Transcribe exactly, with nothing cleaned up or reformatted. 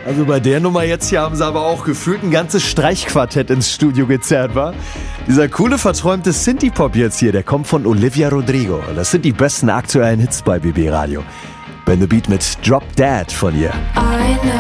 Also bei der Nummer jetzt hier haben sie aber auch gefühlt ein ganzes Streichquartett ins Studio gezerrt, war. Dieser coole, verträumte Synthie-Pop jetzt hier, der kommt von Olivia Rodrigo. Das sind die besten aktuellen Hits bei B B Radio. Ben the Beat mit Drop Dead von ihr.